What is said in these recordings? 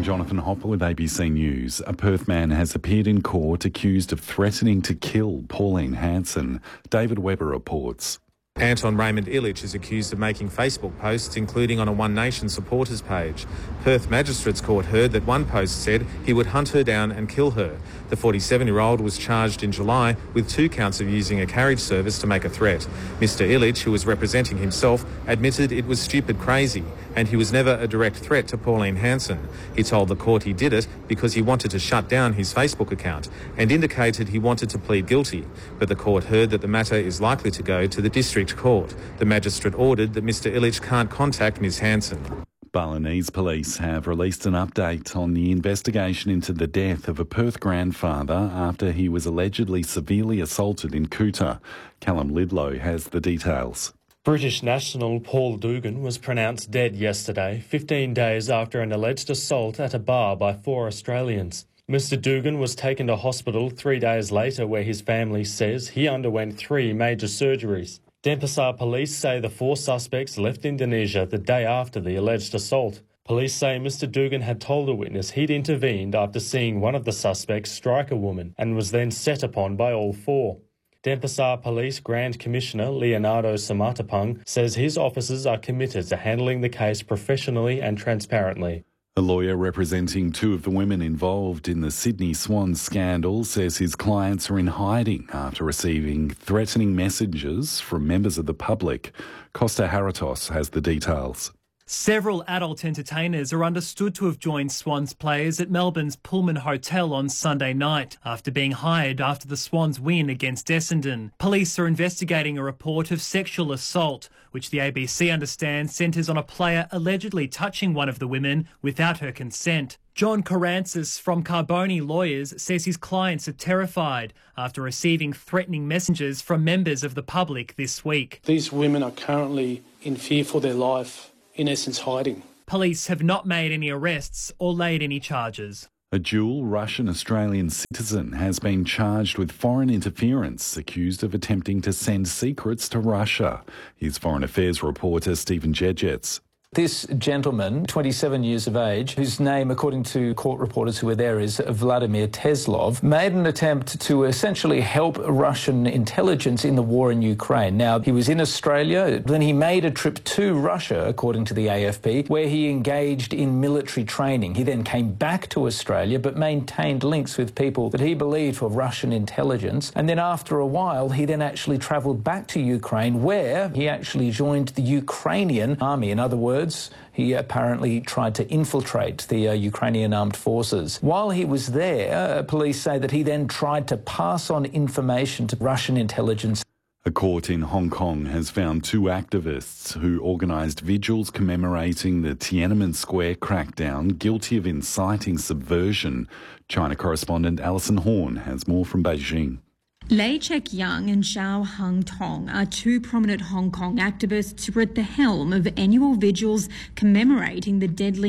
Jonathan Hopper with ABC News. A Perth man has appeared in court accused of threatening to kill Pauline Hanson. David Webber reports. Anton Raymond Illich is accused of making Facebook posts, including on a One Nation supporters page. Perth Magistrates Court heard that one post said he would hunt her down and kill her. The 47-year-old was charged in July with 2 counts of using a carriage service to make a threat. Mr Illich, who was representing himself, admitted it was stupid crazy and he was never a direct threat to Pauline Hanson. He told the court he did it because he wanted to shut down his Facebook account and indicated he wanted to plead guilty. But the court heard that the matter is likely to go to the District Court. The magistrate ordered that Mr Illich can't contact Ms Hanson. Balinese police have released an update on the investigation into the death of a Perth grandfather after he was allegedly severely assaulted in Kuta. Callum Lidlow has the details. British national Paul Dugan was pronounced dead yesterday, 15 days after an alleged assault at a bar by 4 Australians. Mr Dugan was taken to hospital 3 days later, where his family says he underwent 3 major surgeries. Denpasar police say the 4 suspects left Indonesia the day after the alleged assault. Police say Mr Dugan had told a witness he'd intervened after seeing one of the suspects strike a woman and was then set upon by all 4. Denpasar Police Grand Commissioner Leonardo Samatapang says his officers are committed to handling the case professionally and transparently. A lawyer representing 2 of the women involved in the Sydney Swans scandal says his clients are in hiding after receiving threatening messages from members of the public. Costa Haratos has the details. Several adult entertainers are understood to have joined Swans players at Melbourne's Pullman Hotel on Sunday night after being hired after the Swans win against Essendon. Police are investigating a report of sexual assault, which the ABC understands centres on a player allegedly touching one of the women without her consent. John Karantzis from Carboni Lawyers says his clients are terrified after receiving threatening messages from members of the public this week. These women are currently in fear for their life, in essence hiding. Police have not made any arrests or laid any charges. A dual Russian-Australian citizen has been charged with foreign interference, accused of attempting to send secrets to Russia. Here's Foreign Affairs reporter Stephen Jedgetz. This gentleman, 27 years of age, whose name, according to court reporters who were there, is Vladimir Teslov, made an attempt to essentially help Russian intelligence in the war in Ukraine. Now, he was in Australia, then he made a trip to Russia, according to the AFP, where he engaged in military training. He then came back to Australia, but maintained links with people that he believed were Russian intelligence. And then after a while, he then actually travelled back to Ukraine, where he actually joined the Ukrainian army. In other words, he apparently tried to infiltrate the Ukrainian armed forces. While he was there, police say that he then tried to pass on information to Russian intelligence. A court in Hong Kong has found 2 activists who organised vigils commemorating the Tiananmen Square crackdown guilty of inciting subversion. China correspondent Alison Horn has more from Beijing. Lei Chek-yang and Zhao Hung Tong are 2 prominent Hong Kong activists who are at the helm of annual vigils commemorating the deadly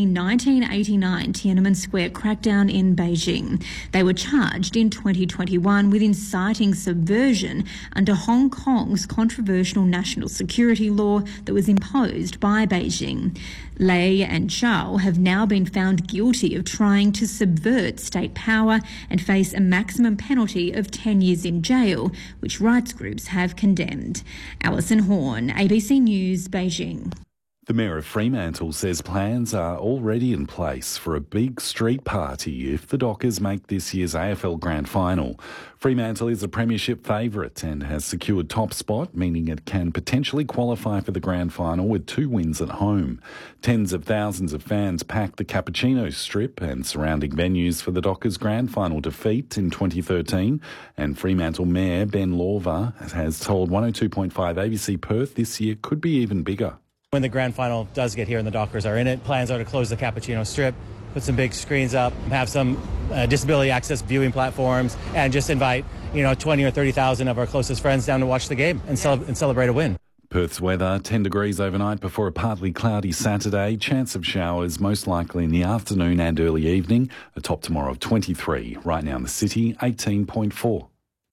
1989 Tiananmen Square crackdown in Beijing. They were charged in 2021 with inciting subversion under Hong Kong's controversial national security law that was imposed by Beijing. Lei and Zhao have now been found guilty of trying to subvert state power and face a maximum penalty of 10 years in jail, which rights groups have condemned. Alison Horn, ABC News, Beijing. The Mayor of Fremantle says plans are already in place for a big street party if the Dockers make this year's AFL Grand Final. Fremantle is a premiership favourite and has secured top spot, meaning it can potentially qualify for the Grand Final with 2 wins at home. Tens of thousands of fans packed the Cappuccino Strip and surrounding venues for the Dockers' Grand Final defeat in 2013, and Fremantle Mayor Ben Lorver has told 102.5 ABC Perth this year could be even bigger. When the Grand Final does get here and the Dockers are in it, plans are to close the Cappuccino Strip, put some big screens up, have some disability access viewing platforms, and just invite 20 or 30,000 of our closest friends down to watch the game and celebrate a win. Perth's weather, 10 degrees overnight before a partly cloudy Saturday. Chance of showers most likely in the afternoon and early evening. A top tomorrow of 23. Right now in the city, 18.4.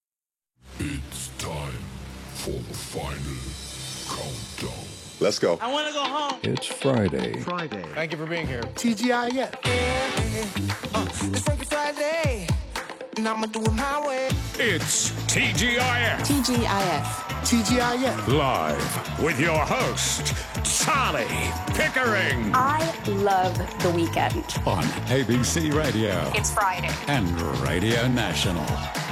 It's time for the final countdown. Let's go. I want to go home. It's Friday. Thank you for being here. TGIF. It's Frankie Friday, and I'ma do it my way. It's TGIF. TGIF. TGIF. Live with your host, Charlie Pickering. I love the weekend. On ABC Radio. It's Friday. And Radio National.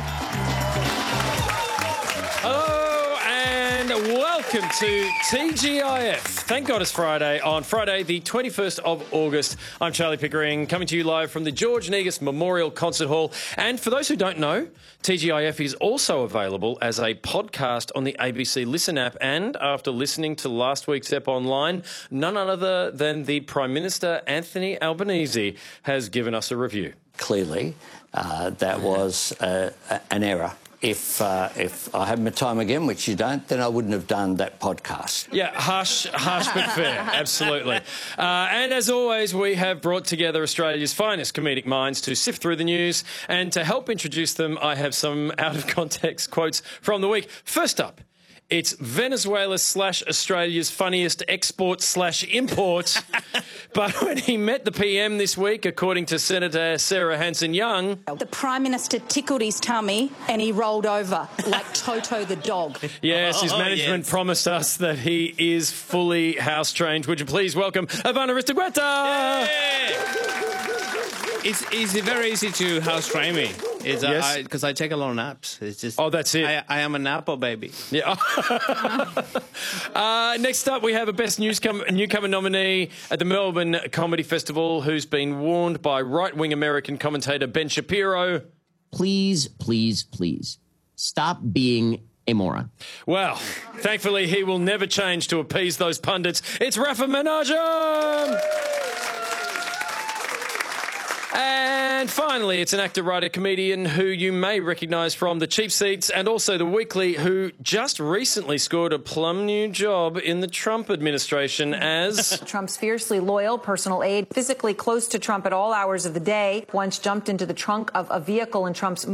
Hello and welcome to TGIF. Thank God it's Friday. On Friday, the 21st of August, I'm Charlie Pickering, coming to you live from the George Negus Memorial Concert Hall. And for those who don't know, TGIF is also available as a podcast on the ABC Listen app. And after listening to last week's ep online, none other than the Prime Minister, Anthony Albanese, has given us a review. Clearly, that was an error. If I had my time again, which you don't, then I wouldn't have done that podcast. Yeah, harsh but fair, absolutely. And as always, we have brought together Australia's finest comedic minds to sift through the news. And to help introduce them, I have some out-of-context quotes from the week. First up, it's Venezuela/Australia's funniest export/import. But when he met the PM this week, according to Senator Sarah Hanson-Young, the Prime Minister tickled his tummy and he rolled over like Toto the dog. Yes, his management promised us that he is fully house-trained. Would you please welcome Ivana Ristagueta? It's very easy to house-train me. Yes? Because I take a lot of naps. It's just. Oh, that's it. I am a Napo baby. Yeah. Next up, we have a Best Newcomer nominee at the Melbourne Comedy Festival who's been warned by right-wing American commentator Ben Shapiro. Please, please, please, stop being a moron. Well, thankfully, he will never change to appease those pundits. It's Rafa Menachem! And finally, it's an actor, writer, comedian who you may recognise from The Cheap Seats and also The Weekly, who just recently scored a plum new job in the Trump administration as Trump's fiercely loyal personal aide, physically close to Trump at all hours of the day, once jumped into the trunk of a vehicle in Trump's